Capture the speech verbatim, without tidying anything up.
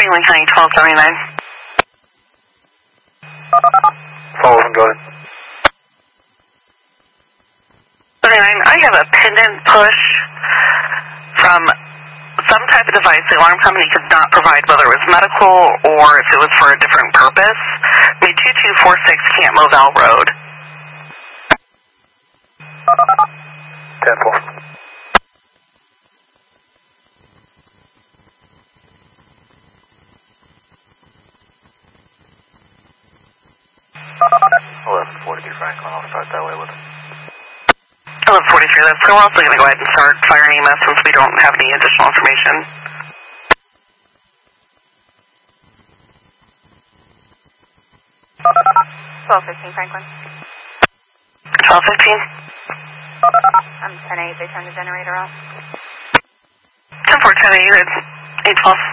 Franklin County, twelve seventy-nine. Sullivan, go ahead. seventy-nine, I have a pendant push from some type of device the alarm company could not provide, whether it was medical or if it was for a different purpose. I mean, two two four six Camp Mobile Road. ten four. eleven forty-three Franklin, I'll start that way with him. eleven forty-three, that's, so we're also going to go ahead and start firing E M S since we don't have any additional information. twelve fifteen Franklin. twelve fifteen. I'm ten eight, they turned the generator off. ten four, ten eight, it's eight twelve.